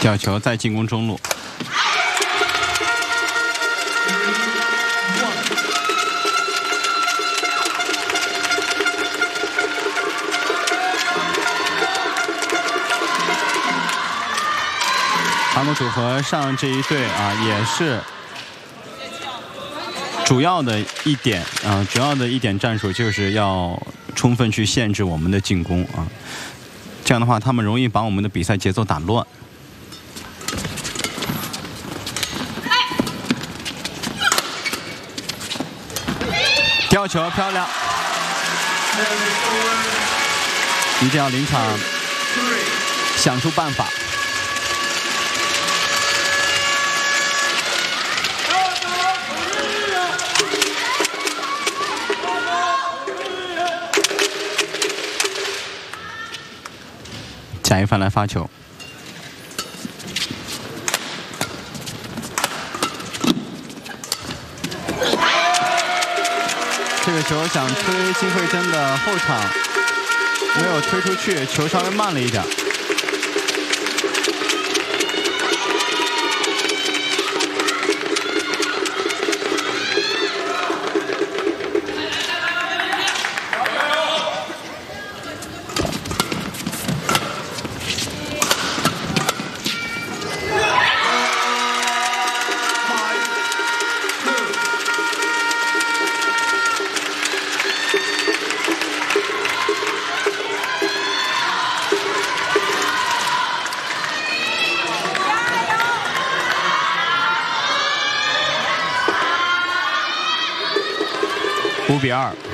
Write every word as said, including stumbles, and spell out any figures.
吊球在进攻中路。 韩国组合上这一队啊，也是主要的一点啊，主要的一点战术就是要充分去限制我们的进攻啊，这样的话他们容易把我们的比赛节奏打乱。吊球漂亮，一定要临场想出办法。 贾一凡来发球，这个球想推金惠珍的后场，没有推出去，球稍微慢了一点。五比二。